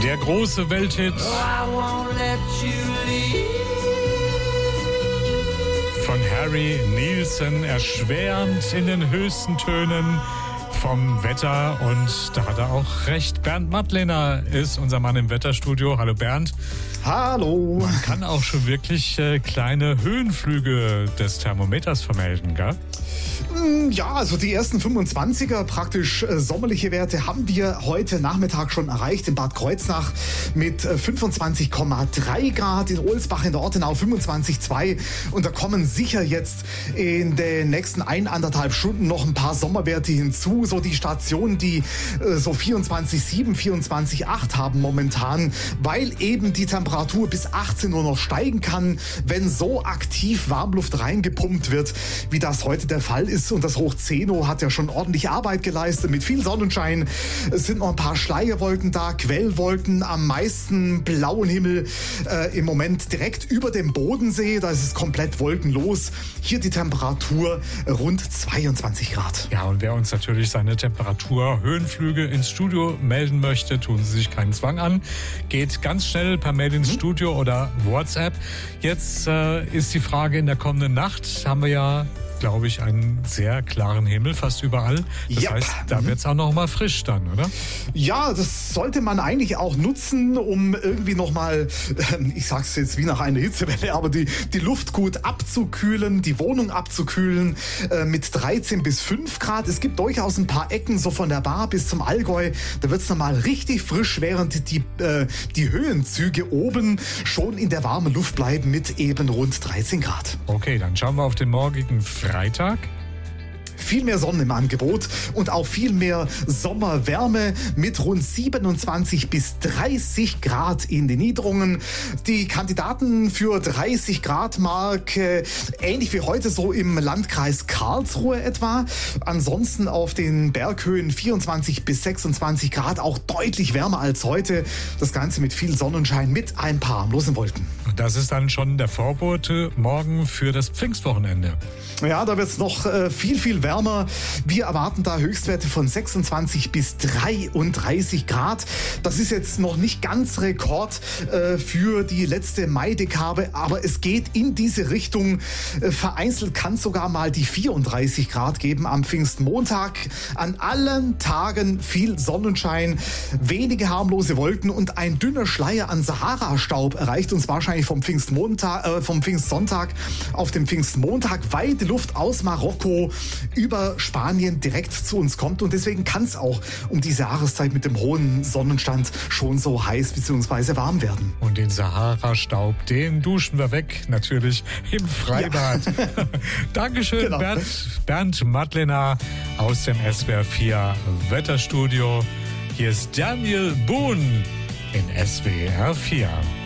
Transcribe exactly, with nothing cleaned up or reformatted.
Der große Welthit von Harry Nilsson, erschwerend in den höchsten Tönen vom Wetter. Und da hat er auch recht. Bernd Mattlener ist unser Mann im Wetterstudio. Hallo Bernd. Hallo. Man kann auch schon wirklich äh, kleine Höhenflüge des Thermometers vermelden, gell? Ja, also die ersten fünfundzwanziger, praktisch äh, sommerliche Werte, haben wir heute Nachmittag schon erreicht in Bad Kreuznach mit äh, fünfundzwanzig Komma drei Grad, in Ohlsbach in der Ortenau fünfundzwanzig Komma zwei und da kommen sicher jetzt in den nächsten eineinhalb Stunden noch ein paar Sommerwerte hinzu, so die Stationen, die äh, so vierundzwanzig Komma sieben, vierundzwanzig Komma acht haben momentan, weil eben die Temperatur bis achtzehn Uhr noch steigen kann, wenn so aktiv Warmluft reingepumpt wird, wie das heute der Fall ist. Und das Hoch Zeno hat ja schon ordentlich Arbeit geleistet mit viel Sonnenschein. Es sind noch ein paar Schleierwolken da, Quellwolken, am meisten blauen Himmel äh, im Moment direkt über dem Bodensee. Da ist es komplett wolkenlos. Hier die Temperatur rund zweiundzwanzig Grad. Ja, und wer uns natürlich seine Temperatur, Höhenflüge ins Studio melden möchte, tun Sie sich keinen Zwang an. Geht ganz schnell per Mail ins mhm. Studio oder WhatsApp. Jetzt äh, ist die Frage, in der kommenden Nacht haben wir ja, glaube ich, einen sehr klaren Himmel fast überall. Das yep. heißt, da wird es auch noch mal frisch dann, oder? Ja, das sollte man eigentlich auch nutzen, um irgendwie noch mal, ich sag's jetzt wie nach einer Hitzewelle, aber die, die Luft gut abzukühlen, die Wohnung abzukühlen äh, mit dreizehn bis fünf Grad. Es gibt durchaus ein paar Ecken, so von der Bar bis zum Allgäu. Da wird's noch mal richtig frisch, während die, äh, die Höhenzüge oben schon in der warmen Luft bleiben mit eben rund dreizehn Grad. Okay, dann schauen wir auf den morgigen Freitag. Viel mehr Sonne im Angebot und auch viel mehr Sommerwärme mit rund siebenundzwanzig bis dreißig Grad in den Niederungen. Die Kandidaten für dreißig Grad Mark, äh, ähnlich wie heute so im Landkreis Karlsruhe etwa. Ansonsten auf den Berghöhen vierundzwanzig bis sechsundzwanzig Grad, auch deutlich wärmer als heute. Das Ganze mit viel Sonnenschein, mit ein paar harmlosen Wolken. Und das ist dann schon der Vorbote morgen für das Pfingstwochenende. Ja, da wird es noch äh, viel, viel wärmer. Wir erwarten da Höchstwerte von sechsundzwanzig bis dreiunddreißig Grad. Das ist jetzt noch nicht ganz Rekord äh, für die letzte Maidekade, aber es geht in diese Richtung. Äh, vereinzelt kann es sogar mal die vierunddreißig Grad geben am Pfingstmontag. An allen Tagen viel Sonnenschein, wenige harmlose Wolken und ein dünner Schleier an Sahara-Staub erreicht uns wahrscheinlich vom Pfingstmontag, äh, vom Pfingstsonntag auf den Pfingstmontag, weil die Luft aus Marokko über Spanien direkt zu uns kommt und deswegen kann es auch um diese Jahreszeit mit dem hohen Sonnenstand schon so heiß bzw. warm werden. Und den Sahara-Staub, den duschen wir weg, natürlich im Freibad. Ja. Dankeschön, genau. Bernd, Bernd Mattlener aus dem S W R vier Wetterstudio. Hier ist Daniel Boone in S W R vier.